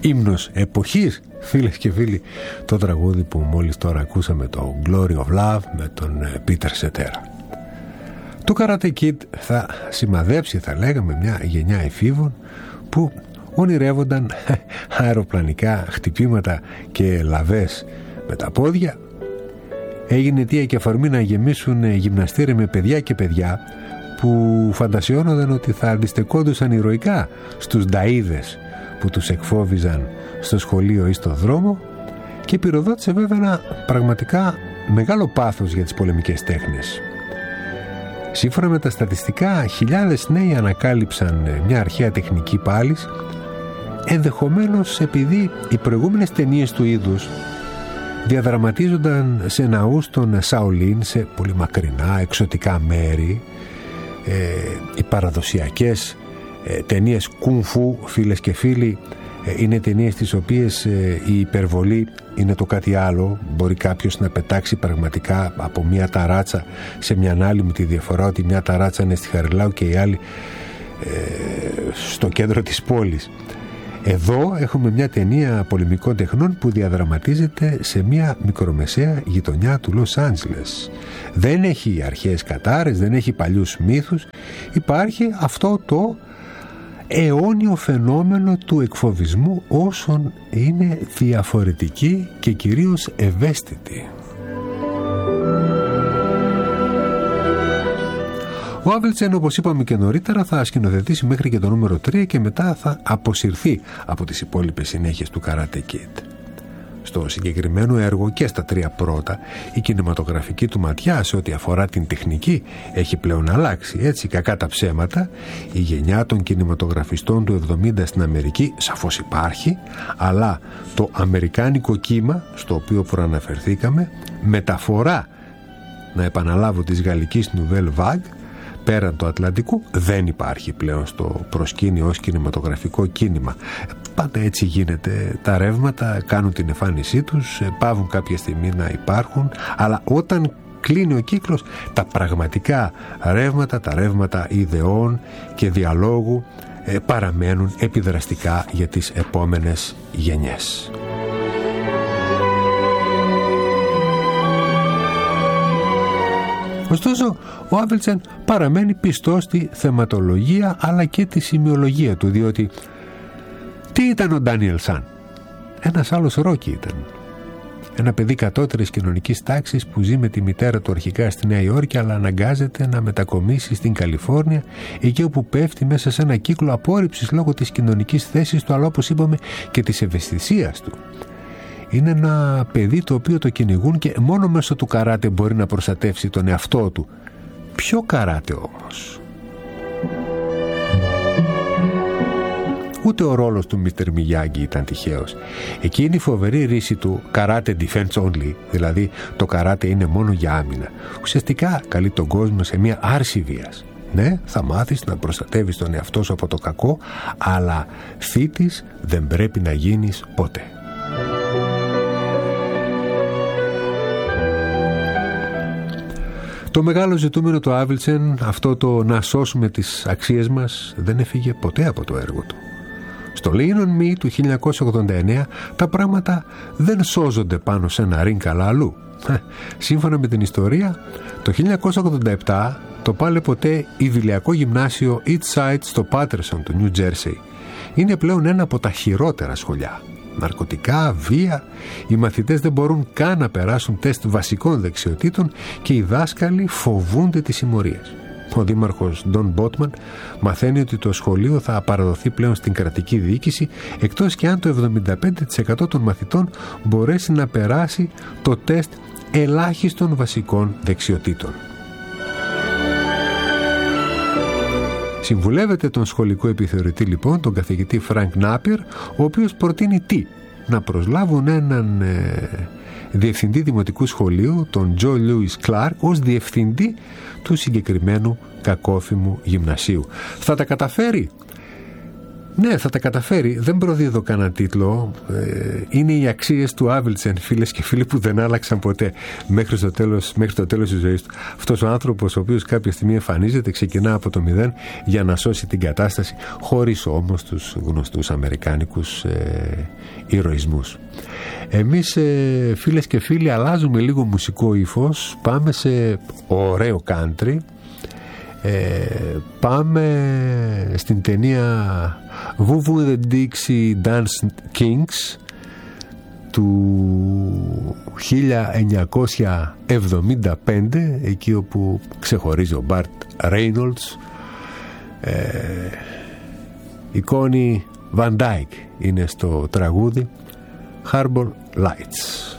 ύμνος εποχής, φίλες και φίλοι, το τραγούδι που μόλις τώρα ακούσαμε, το Glory of Love με τον Peter Cetera. Το Karate Kid θα σημαδέψει, θα λέγαμε, μια γενιά εφήβων που ονειρεύονταν αεροπλανικά χτυπήματα και λαβές με τα πόδια. Έγινε αιτία και αφορμή να γεμίσουν γυμναστήρια με παιδιά και παιδιά που φαντασιώνονταν ότι θα αντιστεκόντουσαν ηρωικά στους νταΐδες που τους εκφόβιζαν στο σχολείο ή στο δρόμο, και πυροδότησε βέβαια ένα πραγματικά μεγάλο πάθος για τις πολεμικές τέχνες. Σύμφωνα με τα στατιστικά, χιλιάδες νέοι ανακάλυψαν μια αρχαία τεχνική πάλης, ενδεχομένως επειδή οι προηγούμενες ταινίες του είδους διαδραματίζονταν σε ναούς των Σαολίν, σε πολύ μακρινά εξωτικά μέρη. Οι παραδοσιακές ταινίες κουνφού, φίλες και φίλοι, είναι ταινίες τις οποίες η υπερβολή είναι το κάτι άλλο. Μπορεί κάποιος να πετάξει πραγματικά από μια ταράτσα σε μια άλλη, με τη διαφορά ότι μια ταράτσα είναι στη Χαριλάου και η άλλη στο κέντρο της πόλης. Εδώ έχουμε μια ταινία πολεμικών τεχνών που διαδραματίζεται σε μια μικρομεσαία γειτονιά του Λος Άντζελες. Δεν έχει αρχαίες κατάρες, δεν έχει παλιούς μύθους. Υπάρχει αυτό το αιώνιο φαινόμενο του εκφοβισμού όσων είναι διαφορετικοί και κυρίως ευαίσθητοι. Ο Άβελτσεν, όπως είπαμε και νωρίτερα, θα σκηνοθετήσει μέχρι και το νούμερο 3 και μετά θα αποσυρθεί από τις υπόλοιπες συνέχειες του Karate Kid. Στο συγκεκριμένο έργο και στα 3 πρώτα, η κινηματογραφική του ματιά σε ό,τι αφορά την τεχνική έχει πλέον αλλάξει. Έτσι, κακά τα ψέματα, η γενιά των κινηματογραφιστών του 70 στην Αμερική σαφώς υπάρχει, αλλά το αμερικάνικο κύμα, στο οποίο προαναφερθήκαμε, μεταφορά, να επαναλάβω, της γαλλικής Nouvelle Vague, πέραν του Ατλαντικού, δεν υπάρχει πλέον στο προσκήνιο ως κινηματογραφικό κίνημα. Πάντα έτσι γίνεται. Τα ρεύματα κάνουν την εμφάνισή τους, πάβουν κάποια στιγμή να υπάρχουν, αλλά όταν κλείνει ο κύκλος, τα πραγματικά ρεύματα, τα ρεύματα ιδεών και διαλόγου παραμένουν επιδραστικά για τις επόμενες γενιές. Ωστόσο, ο Άβελτσεν παραμένει πιστός στη θεματολογία αλλά και τη σημειολογία του, διότι τι ήταν ο Ντάνιελ Σαν? Ένας άλλος Ρόκι ήταν. Ένα παιδί κατώτερης κοινωνικής τάξης που ζει με τη μητέρα του αρχικά στη Νέα Υόρκη, αλλά αναγκάζεται να μετακομίσει στην Καλιφόρνια, εκεί όπου πέφτει μέσα σε ένα κύκλο απόρριψης λόγω της κοινωνικής θέσης του, αλλά όπως είπαμε και της ευαισθησίας του. Είναι ένα παιδί το οποίο το κυνηγούν και μόνο μέσω του καράτε μπορεί να προστατεύσει τον εαυτό του. Ποιο καράτε όμως? Ούτε ο ρόλος του Mr. Miyagi ήταν τυχαίος. Εκείνη η φοβερή ρίση του karate defense only, δηλαδή το καράτε είναι μόνο για άμυνα, ουσιαστικά καλεί τον κόσμο σε μια άρση βίας. Ναι, θα μάθεις να προστατεύεις τον εαυτό σου από το κακό, αλλά θήτης δεν πρέπει να γίνεις ποτέ. Το μεγάλο ζητούμενο του Άβελτσεν, αυτό το να σώσουμε τις αξίες μας, δεν έφυγε ποτέ από το έργο του. Στο Lean on Me του 1989 τα πράγματα δεν σώζονται πάνω σε ένα ring αλλά αλλού. Σύμφωνα με την ιστορία, το 1987 το πάλε ποτέ Ιδηλιακό Γυμνάσιο Eastside στο Paterson του New Jersey είναι πλέον ένα από τα χειρότερα σχολιά. Ναρκωτικά, βία, οι μαθητές δεν μπορούν καν να περάσουν τεστ βασικών δεξιοτήτων και οι δάσκαλοι φοβούνται τις συμμορίες. Ο δήμαρχος Ντον Μπότμαν μαθαίνει ότι το σχολείο θα παραδοθεί πλέον στην κρατική διοίκηση, εκτός και αν το 75% των μαθητών μπορέσει να περάσει το τεστ ελάχιστων βασικών δεξιοτήτων. Συμβουλεύεται τον σχολικό επιθεωρητή λοιπόν, τον καθηγητή Φρανκ Νάπιερ, ο οποίος προτείνει τι? Να προσλάβουν έναν διευθυντή δημοτικού σχολείου, τον Τζο Λούις Κλάρκ, ως διευθυντή του συγκεκριμένου κακόφημου γυμνασίου. Θα τα καταφέρει? Ναι, θα τα καταφέρει. Δεν προδίδω κανένα τίτλο. Είναι οι αξίες του Άβιλτσεν, φίλες και φίλοι, που δεν άλλαξαν ποτέ μέχρι το τέλος της ζωής του. Αυτός ο άνθρωπος, ο οποίος κάποια στιγμή εμφανίζεται, ξεκινά από το μηδέν για να σώσει την κατάσταση, χωρίς όμως τους γνωστούς αμερικάνικους ηρωισμούς. Εμείς, φίλες και φίλοι, αλλάζουμε λίγο μουσικό ύφος. Πάμε σε ωραίο country. Πάμε στην ταινία Who the Dixie Dance Kings του 1975, εκεί όπου ξεχωρίζει ο Burt Reynolds. Η Connie Van Dyke είναι στο τραγούδι Harbor Lights.